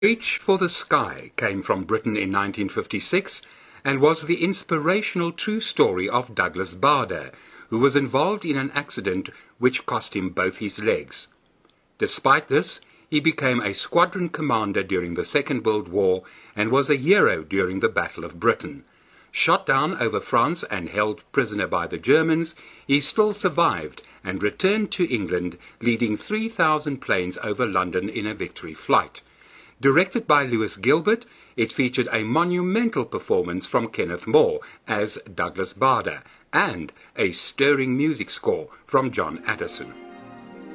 Reach for the Sky came from Britain in 1956 and was the inspirational true story of Douglas Bader, who was involved in an accident which cost him both his legs. Despite this, he became a squadron commander during the Second World War and was a hero during the Battle of Britain. Shot down over France and held prisoner by the Germans, he still survived and returned to England, leading 3,000 planes over London in a victory flight. Directed by Lewis Gilbert, it featured a monumental performance from Kenneth More as Douglas Bader and a stirring music score from John Addison.